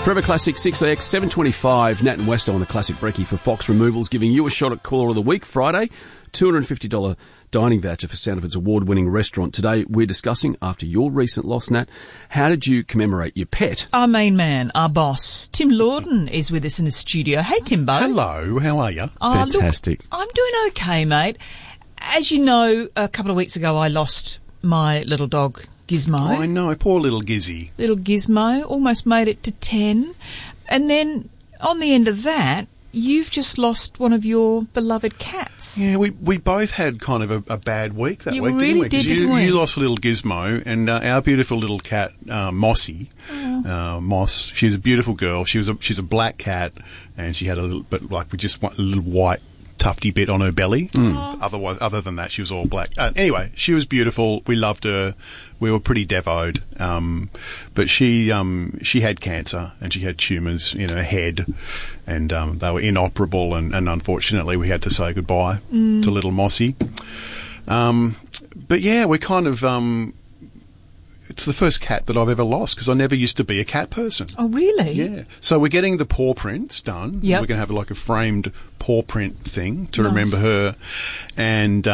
Forever Classic 6AX 725. Nat and Westo on the Classic Brekkie for Fox Removals, giving you a shot at Caller of the Week Friday. $250 dining voucher for Sandifords award-winning restaurant. Today we're discussing, after your recent loss, Nat, how did you commemorate your pet? Our main man, our boss, Tim Lorden, is with us in the studio. Hey, Timbo. Hello, how are you? Fantastic. Look, I'm doing okay, mate. As you know, a couple of weeks ago I lost my little dog, Gizmo. Oh, I know, poor little Gizzy. Little Gizmo, almost made it to 10. And then, on the end of that, you've just lost one of your beloved cats. Yeah, we both had kind of a bad week that You week, really didn't we? 'Cause didn't we? You lost a little Gizmo, and our beautiful little cat, Mossy, Moss, she's a beautiful girl. She's a black cat, and she had a little bit, like, we just want a little white tufty bit on her belly. Other than that, she was all black. Anyway, she was beautiful. We loved her. We were pretty devoted. But she had cancer and she had tumours in her head, and they were inoperable. And unfortunately, we had to say goodbye to little Mossy. But yeah, we kind of. It's the first cat that I've ever lost because I never used to be a cat person. Oh, really? Yeah. So we're getting the paw prints done. Yep. We're going to have like a framed paw print thing to Nice. remember her. And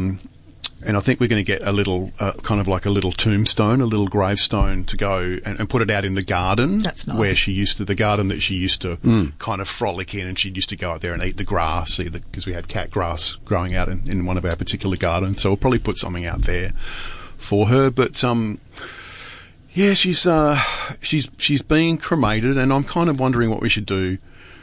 I think we're going to get a little, kind of like a little tombstone, a little gravestone to go and put it out in the garden. That's nice. Where she used to, the garden that she used to kind of frolic in, and she used to go out there and eat the grass, because we had cat grass growing out in one of our particular gardens. So we'll probably put something out there for her. But, yeah, she's being cremated, and I'm kind of wondering what we should do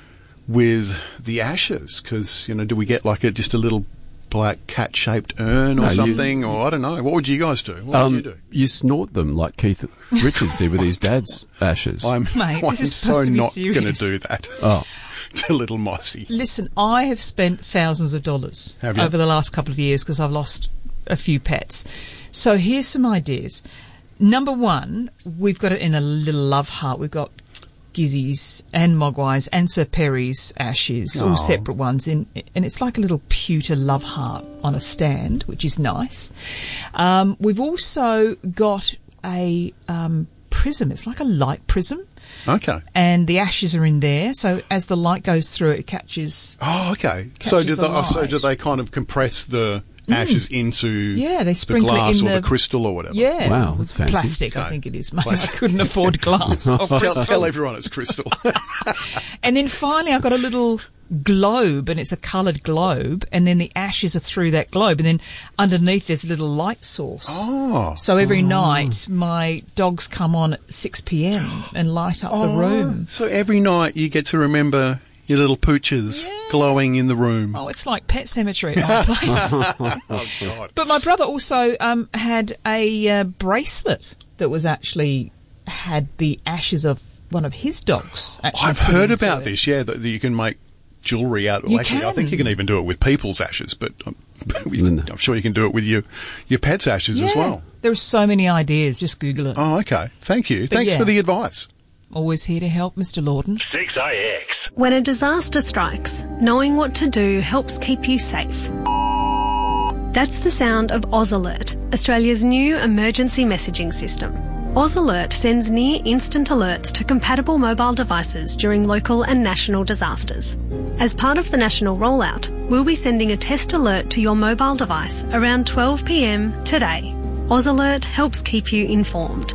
with the ashes, because, do we get like just a little black cat-shaped urn or something, or I don't know. What would you guys do? What would you do? You snort them like Keith Richards did with his dad's ashes. I'm Mate, this is so supposed to be not going to serious. do that Oh. to little Mossy. Listen, I have spent thousands of dollars Have you? over the last couple of years because I've lost a few pets. So here's some ideas. Number one, we've got it in a little love heart. We've got Gizzy's and Mogwai's and Sir Perry's ashes, all separate ones, and it's like a little pewter love heart on a stand, which is nice. We've also got a prism. It's like a light prism. Okay. And the ashes are in there, so as the light goes through, it catches. Oh, okay. So Catches the light. do they kind of compress the ashes into They the sprinkle glass it in or the the crystal or whatever? Yeah. Wow, that's fancy. Plastic, I Okay. think it is, mate. I couldn't afford glass or crystal. Tell everyone it's crystal. And then finally, I've got a little globe, and it's a coloured globe, and then the ashes are through that globe, and then underneath there's a little light source. Oh. So every night, my dogs come on at 6 p.m. and light up the room. So every night you get to remember your little pooches glowing in the room. Oh, it's like Pet Cemetery at my place. Oh, God. But my brother also had a bracelet that was actually had the ashes of one of his dogs. Actually I've put heard into about it. this, that you can make jewellery out. You Actually, I can. think you can even do it with people's ashes, but I'm sure you can do it with your pet's ashes as well. There are so many ideas. Just Google it. Oh, okay. Thank you. Thanks yeah. for the advice. Always here to help, Mr. Lorden. 6AX. When a disaster strikes, knowing what to do helps keep you safe. That's the sound of Oz Alert, Australia's new emergency messaging system. Oz Alert sends near-instant alerts to compatible mobile devices during local and national disasters. As part of the national rollout, we'll be sending a test alert to your mobile device around 12 p.m. today. Oz Alert helps keep you informed.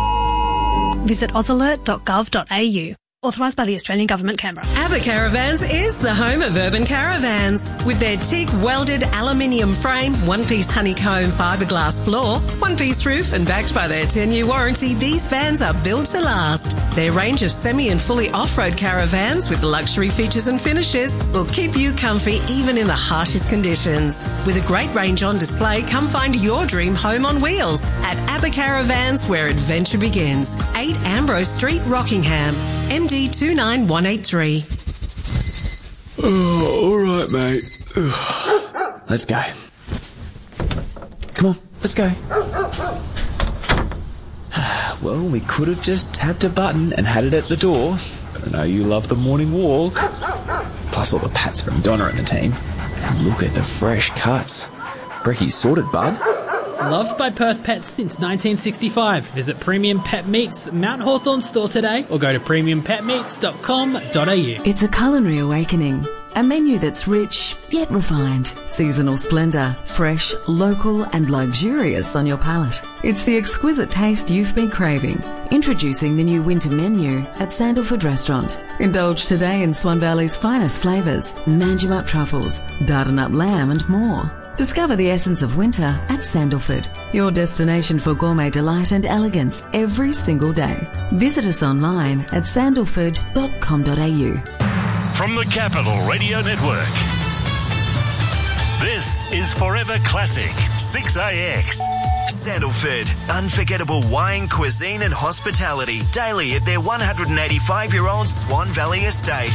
Visit ozalert.gov.au. Authorised by the Australian Government, Canberra. ABBA Caravans is the home of urban caravans. With their teak welded aluminium frame, one-piece honeycomb fiberglass floor, one-piece roof, and backed by their 10-year warranty, these vans are built to last. Their range of semi and fully off-road caravans with luxury features and finishes will keep you comfy even in the harshest conditions. With a great range on display, come find your dream home on wheels at ABBA Caravans, where adventure begins. 8 Ambrose Street, Rockingham. MD 29183. Oh, all right, mate. Let's go. Come on, let's go. Well, we could have just tapped a button and had it at the door, but I know you love the morning walk. Plus all the pats from Donna and the team. And look at the fresh cuts. Brekkie's sorted, bud. Loved by Perth pets since 1965. Visit Premium Pet Meats Mount Hawthorn store today or go to premiumpetmeats.com.au. It's a culinary awakening. A menu that's rich yet refined. Seasonal splendour, fresh, local and luxurious on your palate. It's the exquisite taste you've been craving. Introducing the new winter menu at Sandalford Restaurant. Indulge today in Swan Valley's finest flavours, Manjimup truffles, Dardanup lamb and more. Discover the essence of winter at Sandalford, your destination for gourmet delight and elegance every single day. Visit us online at sandalford.com.au. From the Capital Radio Network, this is Forever Classic 6AX. Sandalford, unforgettable wine, cuisine and hospitality daily at their 185-year-old Swan Valley estate.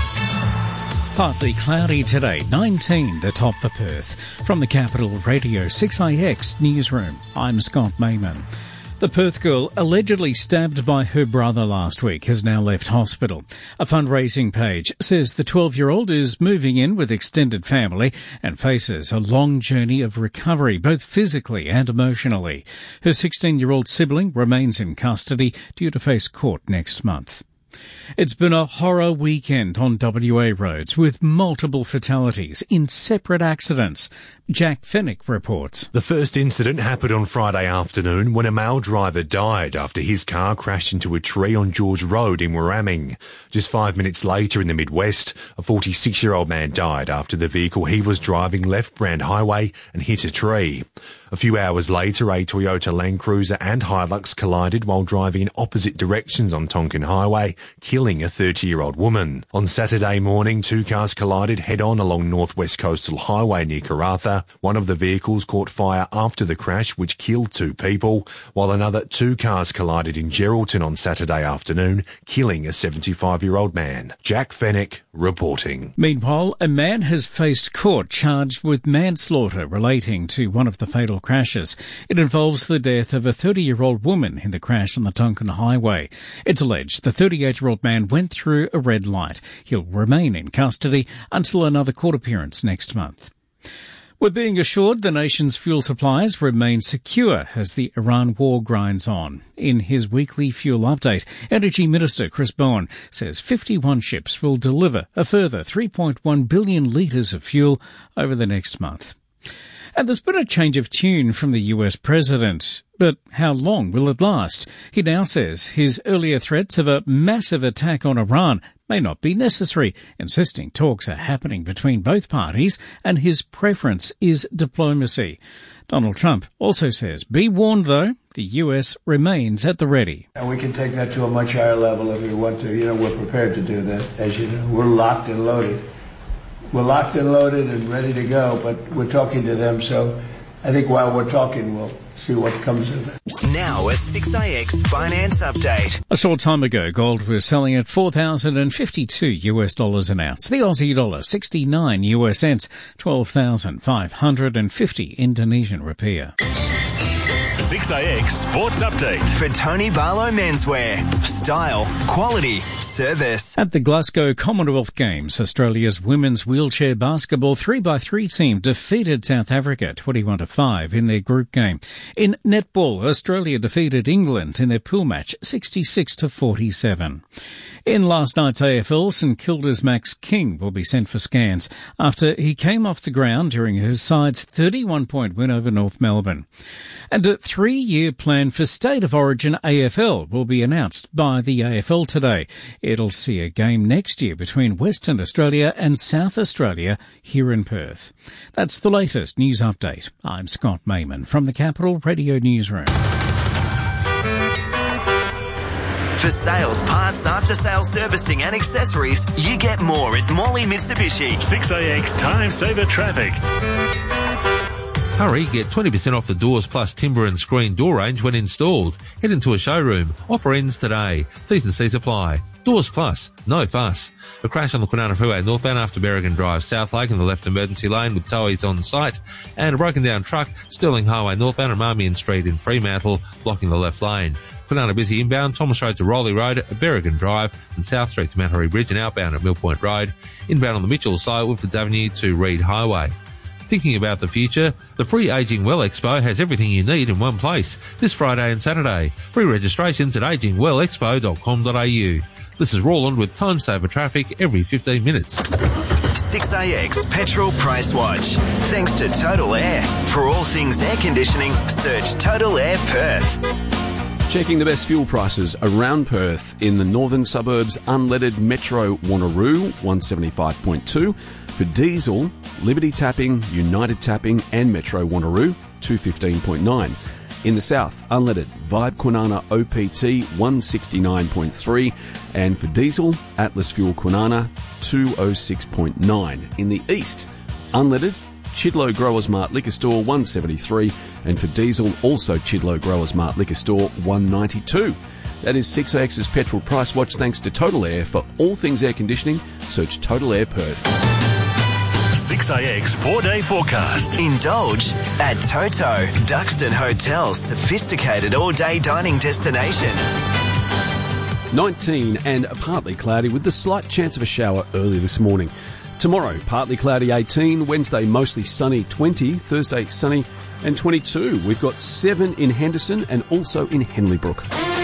Partly cloudy today, 19 the top for Perth. From the Capital Radio 6AX newsroom, I'm Scott Mayman. The Perth girl allegedly stabbed by her brother last week has now left hospital. A fundraising page says the 12-year-old is moving in with extended family and faces a long journey of recovery, both physically and emotionally. Her 16-year-old sibling remains in custody due to face court next month. It's been a horror weekend on WA roads with multiple fatalities in separate accidents. Jack Fennick reports. The first incident happened on Friday afternoon when a male driver died after his car crashed into a tree on George Road in Warraming. Just 5 minutes later in the Midwest, a 46-year-old man died after the vehicle he was driving left Brand Highway and hit a tree. A few hours later, a Toyota Land Cruiser and Hilux collided while driving in opposite directions on Tonkin Highway, killing a 30-year-old woman. On Saturday morning, two cars collided head-on along Northwest Coastal Highway near Karratha. One of the vehicles caught fire after the crash, which killed two people, while another two cars collided in Geraldton on Saturday afternoon, killing a 75-year-old man. Jack Fennick reporting. Meanwhile, a man has faced court charged with manslaughter relating to one of the fatal crashes. It involves the death of a 30-year-old woman in the crash on the Tonkin Highway. It's alleged the 38-year-old man went through a red light. He'll remain in custody until another court appearance next month. We're being assured the nation's fuel supplies remain secure as the Iran war grinds on. In his weekly fuel update, Energy Minister Chris Bowen says 51 ships will deliver a further 3.1 billion litres of fuel over the next month. And there's been a change of tune from the US president. But how long will it last? He now says his earlier threats of a massive attack on Iran may not be necessary, insisting talks are happening between both parties and his preference is diplomacy. Donald Trump also says, be warned though, the US remains at the ready. And we can take that to a much higher level if we want to. We're prepared to do that, as you know. We're locked and loaded. We're locked and loaded and ready to go, but we're talking to them, so I think while we're talking, we'll see what comes of it. Now a 6AX finance update. A short time ago, gold was selling at $4,052 an ounce. The Aussie dollar, 69 US cents, 12,550 Indonesian rupiah. 6AX Sports Update. For Tony Barlow Menswear. Style, quality, service. At the Glasgow Commonwealth Games, Australia's women's wheelchair basketball 3x3 team defeated South Africa 21-5 in their group game. In netball, Australia defeated England in their pool match 66-47. In last night's AFL, St Kilda's Max King will be sent for scans after he came off the ground during his side's 31-point win over North Melbourne. And a 3-year plan for State of Origin AFL will be announced by the AFL today. It'll see a game next year between Western Australia and South Australia here in Perth. That's the latest news update. I'm Scott Mayman from the Capital Radio Newsroom. For sales, parts, after-sales servicing and accessories, you get more at Morley Mitsubishi. 6AX Time Saver Traffic. Hurry, get 20% off the Doors Plus timber and screen door range when installed. Head into a showroom. Offer ends today. T&Cs apply. Doors Plus, no fuss. A crash on the Kwinana Freeway northbound after Berrigan Drive, South Lake in the left emergency lane with towies on site, and a broken down truck, Stirling Highway northbound and Marmion Street in Fremantle, blocking the left lane. Kwinana busy inbound, Thomas Road to Rowley Road at Berrigan Drive and South Street to Mount Harry Bridge and outbound at Mill Point Road. Inbound on the Mitchell side, Woodfords Avenue to Reed Highway. Thinking about the future? The free Aging Well Expo has everything you need in one place this Friday and Saturday. Free registrations at agingwellexpo.com.au. This is Roland with Time Saver Traffic every 15 minutes. 6AX Petrol Price Watch. Thanks to Total Air. For all things air conditioning, search Total Air Perth. Checking the best fuel prices around Perth in the northern suburbs, unleaded Metro Wanneroo 175.2. For diesel, Liberty Tapping, United Tapping and Metro Wanneroo 215.9. In the south, unleaded Vibe Kwinana OPT 169.3, and for diesel, Atlas Fuel Kwinana 206.9. In the east, unleaded Chidlow Growers Mart Liquor Store 173, and for diesel, also Chidlow Growers Mart Liquor Store 192. That is 6AX's Petrol Price Watch thanks to Total Air. For all things air conditioning, search Total Air Perth. 6AX 4-day forecast. Indulge at Toto, Duxton Hotel's sophisticated all-day dining destination. 19 and partly cloudy with the slight chance of a shower early this morning. Tomorrow, partly cloudy 18, Wednesday mostly sunny 20, Thursday sunny and 22. We've got 7 in Henderson and also in Henley Brook.